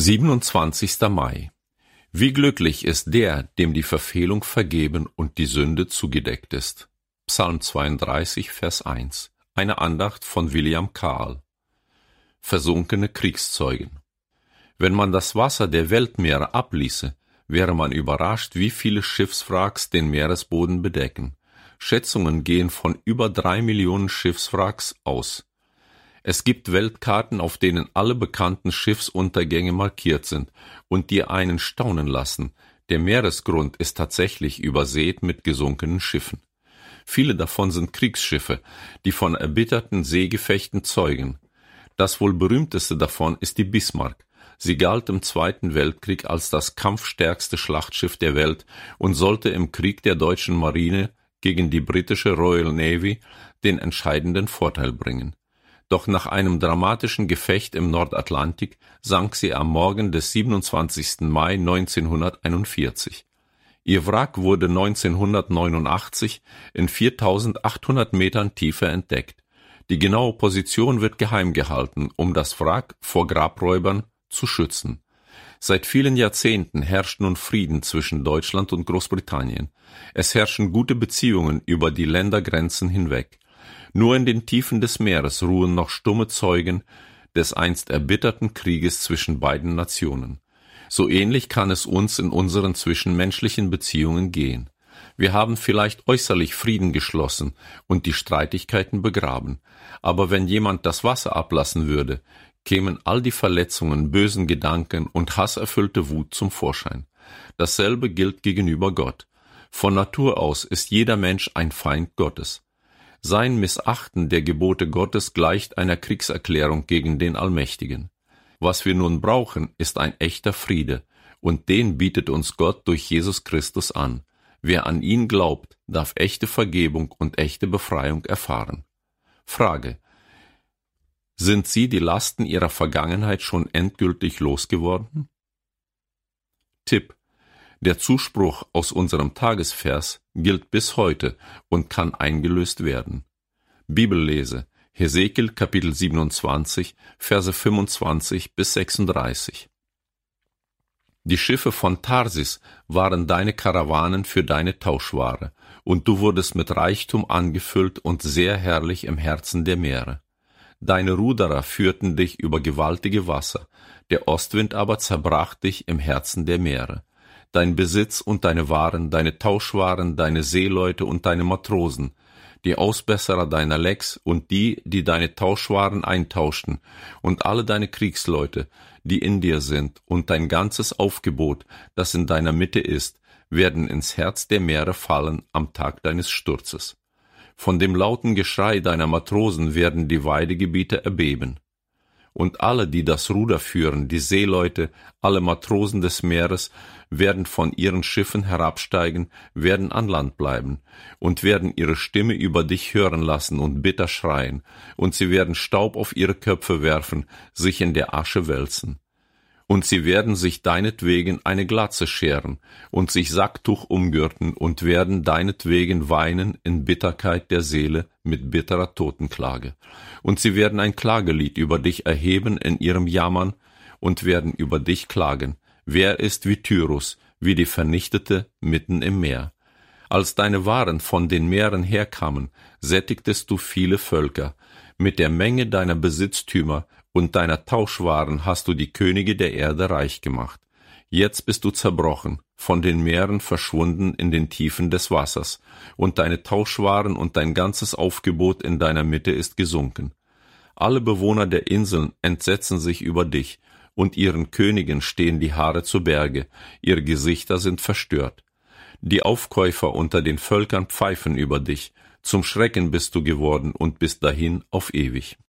27. Mai. Wie glücklich ist der, dem die Verfehlung vergeben und die Sünde zugedeckt ist. Psalm 32, Vers 1. Eine Andacht von William Carl. Versunkene Kriegszeugen. Wenn man das Wasser der Weltmeere abließe, wäre man überrascht, wie viele Schiffswracks den Meeresboden bedecken. Schätzungen gehen von über 3 Millionen Schiffswracks aus. Es gibt Weltkarten, auf denen alle bekannten Schiffsuntergänge markiert sind und die einen staunen lassen. Der Meeresgrund ist tatsächlich übersät mit gesunkenen Schiffen. Viele davon sind Kriegsschiffe, die von erbitterten Seegefechten zeugen. Das wohl berühmteste davon ist die Bismarck. Sie galt im Zweiten Weltkrieg als das kampfstärkste Schlachtschiff der Welt und sollte im Krieg der deutschen Marine gegen die britische Royal Navy den entscheidenden Vorteil bringen. Doch nach einem dramatischen Gefecht im Nordatlantik sank sie am Morgen des 27. Mai 1941. Ihr Wrack wurde 1989 in 4.800 Metern Tiefe entdeckt. Die genaue Position wird geheim gehalten, um das Wrack vor Grabräubern zu schützen. Seit vielen Jahrzehnten herrscht nun Frieden zwischen Deutschland und Großbritannien. Es herrschen gute Beziehungen über die Ländergrenzen hinweg. Nur in den Tiefen des Meeres ruhen noch stumme Zeugen des einst erbitterten Krieges zwischen beiden Nationen. So ähnlich kann es uns in unseren zwischenmenschlichen Beziehungen gehen. Wir haben vielleicht äußerlich Frieden geschlossen und die Streitigkeiten begraben, aber wenn jemand das Wasser ablassen würde, kämen all die Verletzungen, bösen Gedanken und hasserfüllte Wut zum Vorschein. Dasselbe gilt gegenüber Gott. Von Natur aus ist jeder Mensch ein Feind Gottes. Sein Missachten der Gebote Gottes gleicht einer Kriegserklärung gegen den Allmächtigen. Was wir nun brauchen, ist ein echter Friede, und den bietet uns Gott durch Jesus Christus an. Wer an ihn glaubt, darf echte Vergebung und echte Befreiung erfahren. Frage: Sind Sie die Lasten Ihrer Vergangenheit schon endgültig losgeworden? Tipp: Der Zuspruch aus unserem Tagesvers gilt bis heute und kann eingelöst werden. Bibellese: Hesekiel Kapitel 27, Verse 25 bis 36. Die Schiffe von Tarsis waren deine Karawanen für deine Tauschware, und du wurdest mit Reichtum angefüllt und sehr herrlich im Herzen der Meere. Deine Ruderer führten dich über gewaltige Wasser, der Ostwind aber zerbrach dich im Herzen der Meere. Dein Besitz und deine Waren, deine Tauschwaren, deine Seeleute und deine Matrosen, die Ausbesserer deiner Lecks und die, die deine Tauschwaren eintauschten, und alle deine Kriegsleute, die in dir sind, und dein ganzes Aufgebot, das in deiner Mitte ist, werden ins Herz der Meere fallen am Tag deines Sturzes. Von dem lauten Geschrei deiner Matrosen werden die Weidegebiete erbeben. Und alle, die das Ruder führen, die Seeleute, alle Matrosen des Meeres, werden von ihren Schiffen herabsteigen, werden an Land bleiben und werden ihre Stimme über dich hören lassen und bitter schreien, und sie werden Staub auf ihre Köpfe werfen, sich in der Asche wälzen. Und sie werden sich deinetwegen eine Glatze scheren und sich Sacktuch umgürten und werden deinetwegen weinen in Bitterkeit der Seele mit bitterer Totenklage. Und sie werden ein Klagelied über dich erheben in ihrem Jammern und werden über dich klagen. Wer ist wie Tyrus, wie die Vernichtete mitten im Meer? Als deine Waren von den Meeren herkamen, sättigtest du viele Völker. Mit der Menge deiner Besitztümer und deiner Tauschwaren hast du die Könige der Erde reich gemacht. Jetzt bist du zerbrochen, von den Meeren verschwunden in den Tiefen des Wassers, und deine Tauschwaren und dein ganzes Aufgebot in deiner Mitte ist gesunken. Alle Bewohner der Inseln entsetzen sich über dich, und ihren Königen stehen die Haare zu Berge, ihre Gesichter sind verstört. Die Aufkäufer unter den Völkern pfeifen über dich, zum Schrecken bist du geworden und bis dahin auf ewig.